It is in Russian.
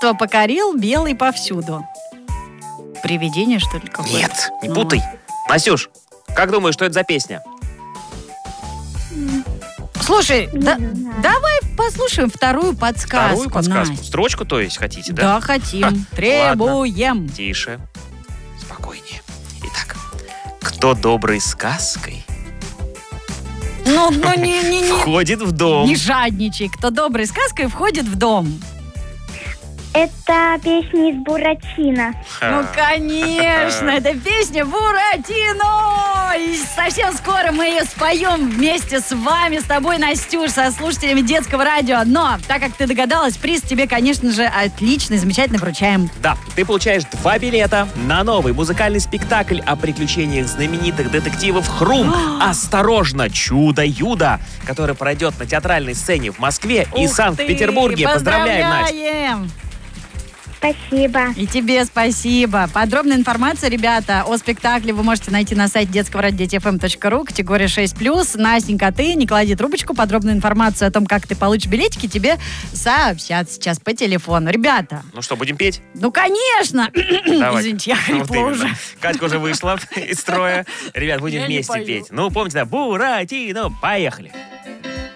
Детство покорил, белый повсюду. Привидение, что ли, какое-то? Нет, не путай. Настюш, как думаешь, что это за песня? Слушай, давай послушаем вторую подсказку. Вторую подсказку? Настя. Строчку, то есть, хотите, да? Да, хотим. Требуем. Тише. Спокойнее. Итак, кто доброй сказкой Ну, не входит в дом? Не жадничай. Кто доброй сказкой входит в дом. Это песня из Буратино. Ну, конечно, это песня «Буратино». И совсем скоро мы ее споем вместе с вами, с тобой, Настюш, со слушателями детского радио. Но, так как ты догадалась, приз тебе, конечно же, отличный, замечательно вручаем. Да, ты получаешь 2 билета на новый музыкальный спектакль о приключениях знаменитых детективов «Хрум». «Осторожно, чудо-юдо», который пройдет на театральной сцене в Москве и Ух Санкт-Петербурге. ты, Поздравляем, Настя! поздравляем! Спасибо. И тебе спасибо. Подробная информация, ребята, о спектакле вы можете найти на сайте детского радио детифм.ру, категория 6+. Настенька, ты не клади трубочку. Подробную информацию о том, как ты получишь билетики, тебе сообщат сейчас по телефону. Ребята. Ну что, будем петь? Ну, конечно. Давай. Извините, я хрипла Вот уже. именно. Катька уже вышла из строя. Ребят, будем Я не вместе пою. петь. Ну, помните, да, Буратино, поехали.